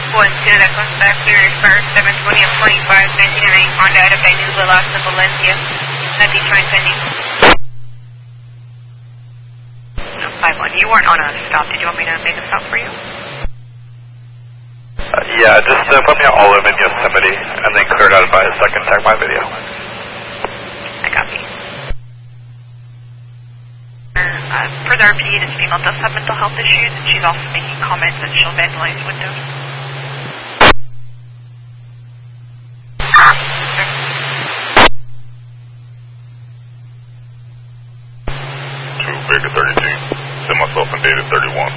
1-2, that comes back to first, 720 of 25, 1998 Honda out of Nueva Las to Valencia. Nothing trying pending. 5-1, you weren't on a stop. Did you want me to make a stop for you? Yeah, just put me all over in Yosemite and then clear it out by a second tag my video. I copy. For the RP, this female does have mental health issues, and she's also making comments that she'll vandalize windows. Baker 32, send myself and Data 31.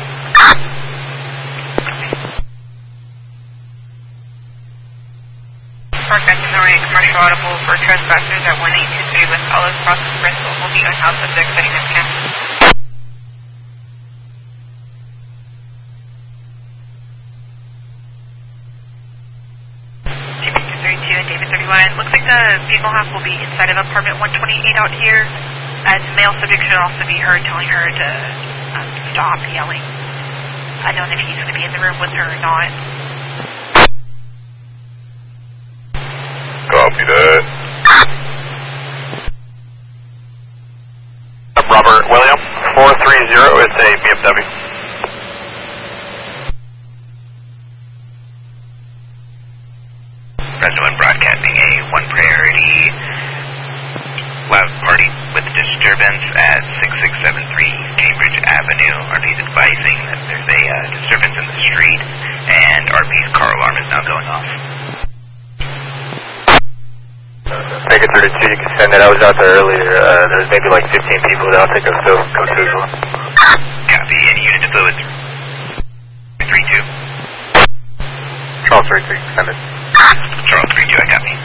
Park at Sonora Commercial Audible for trespassers at 1823 West Olive Crossing, Bristol will be unhoused subject setting this camp. David 32 and David 31. Looks like the vehicle half will be inside of apartment 128 out here. As male subject should also be heard telling her to stop yelling. I don't know if he's going to be in the room with her or not. Copy that. Robert William, 430, it's a BMW. President broadcasting a 1 priority loud party with disturbance at 6673 Cambridge Avenue. RP's advising that there's a disturbance in the street, and RP's car alarm is now going off. Baker 32, you can send that. I was out there earlier. There's maybe like 15 people that I'll take a fill. Go to as well. Copy. Any unit to fluids? 32. Charles 32, send it. Charles 32, I copy.